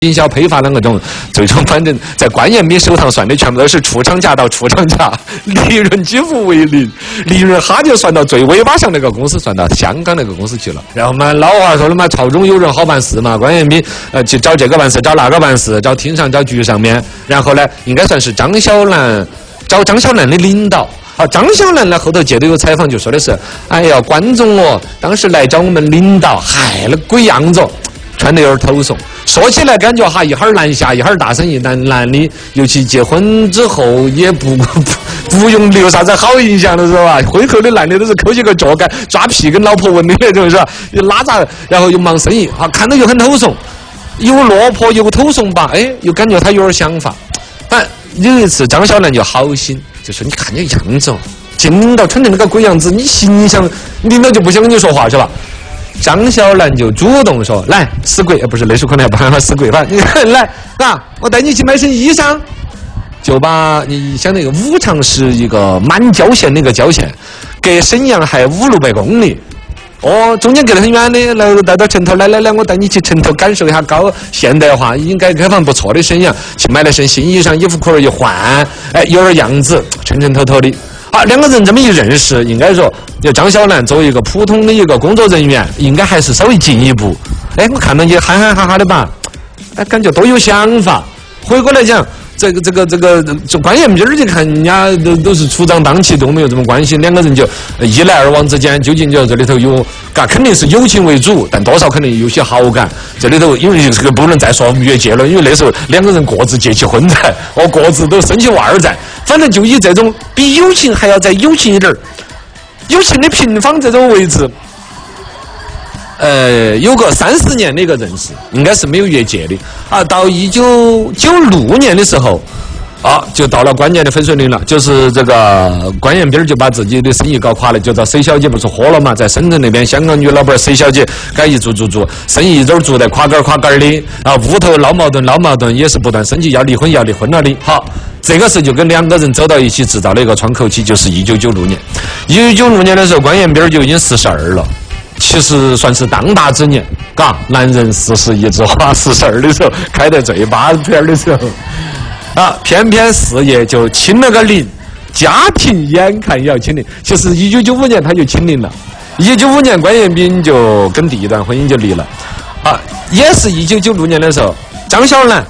营销批发那种，最终反正在关彦斌手上算的全部都是出厂价到出厂价，利润几乎为零，利润哈就算到最尾巴上那个公司，算到香港那个公司去了。然后嘛，老话说了嘛，朝中有人好办事嘛，关彦斌去找这个办事，找那个办事，找厅上找局上面，然后呢，应该算是张小兰找张小兰的领导。好，张小兰呢后头接着有采访就说的是，哎呀，关总哦，当时来找我们领导，嗨，那鬼样子。穿得有点头怂，说起来感觉哈一会儿南下一会儿大生意，但男的尤其结婚之后也不用留啥子好印象了是吧？婚后的男的都是抠起个脚杆抓屁跟老婆闻的那种是吧？又拉杂，然后又忙生意啊，看着又很头怂，又落魄又头怂吧，哎，又感觉他有点想法。但有一次张小兰就好心，就说你看这样子哦，见领导穿成那个鬼样子，你形象领导就不想跟你说话是吧？张小兰就主动说：“来，死鬼，不是那时候可能还不喊他死鬼吧？你看来啊，我带你去买身衣裳。”就把你想那个五常是一个满郊县的一个郊县，隔沈阳还500-600公里。哦，中间隔得很远的，来带到城头，来，我带你去城头感受一下高现代化，已经改革开放不错的沈阳，去买了身新衣裳，衣服裤儿一换，哎，有点样子，沉头的。啊，两个人这么一认识，应该说，就张小兰作为一个普通的一个工作人员，应该还是稍微进一步。哎，我看到你憨憨哈哈的吧，哎，感觉都有想法。回过来讲，这关彦斌就看人家都是处长当起，都没有这么关心，两个人就一来二往之间，究竟就这里头有，肯定是友情为主，但多少肯定有些好感。这里头因为这个不能再说越界了，因为那时候两个人各自结起婚在，各自都生起娃儿在。反正就以这种比友情还要再友情一点，友情的平方这种位置，有个30年的一个认识，应该是没有越界的啊。到1996年的时候，啊，就到了关键的分水岭了，就是这个关彦斌就把自己的生意搞垮了，就到佘小姐不是火了嘛，在深圳那边香港女老板佘小姐该一做，生意一周做得垮杆的，啊，屋头闹矛盾也是不断升级，要离婚了的。好，这个事就跟两个人走到一起制造了一个窗口期，就是1996年。1996年的时候，关彦斌就已经42了。其实算是当打之年，嘎，男人40一枝花，42的时候开得最巴片的时候，啊，偏偏事业就清了个零，家庭眼看也要清零。其实1995年他就清零了，1995年关彦斌就跟第一段婚姻就离了，啊，也是1996年的时候，张小兰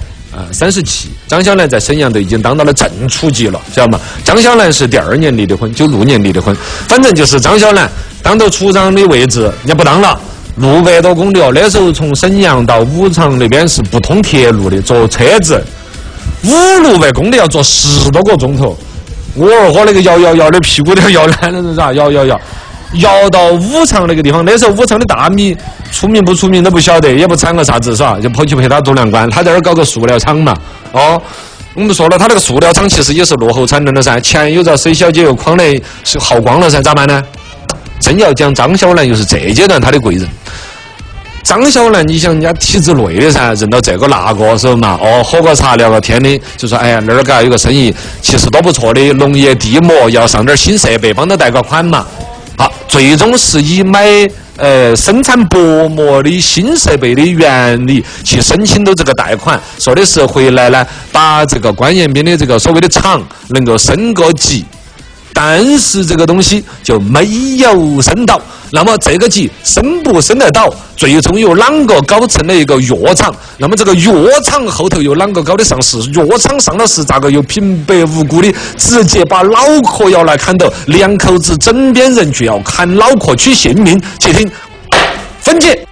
37，张小兰在沈阳都已经当到了正处级了，知道吗？张小兰是第2年离的婚，96年离的婚，反正就是张小兰当到处长的位置也不当了，600多公里哦，那时候从沈阳到武昌那边是不通铁路的，坐车子500-600公里要坐10多个钟头，我二货那个摇的屁股都要摇烂了，是吧？摇到武昌那个地方，那时候武昌的大米出名不出名都不晓得，也不产个啥子，是吧？就跑去陪他度量关，他在那儿搞个塑料厂嘛，哦。我们说了，他那个塑料厂其实也是落后产能的噻，钱又遭佘小姐又诓的是耗光了噻，咋办呢？真要讲张小兰，又是这阶段他的贵人。张小兰，你想人家体制内的噻，认到这个那个时候嘛，哦，喝个茶聊个天的，就说哎呀那儿嘎有个生意，其实都不错的，农业地膜要上点新设备，帮他贷个款嘛。好，最终是以买生产薄膜的新设备的原理去申请的这个贷款，说的是回来呢，把这个关彦斌的这个所谓的厂能够升个级。但是这个东西就没有升到，那么这个级升不升得到，最终由啷个搞成了一个药厂，那么这个药厂后头又啷个搞的上市，药厂上了市，咋个又平白无故的直接把脑壳要来砍到，两口子枕边人就要砍脑壳取性命，去听分解。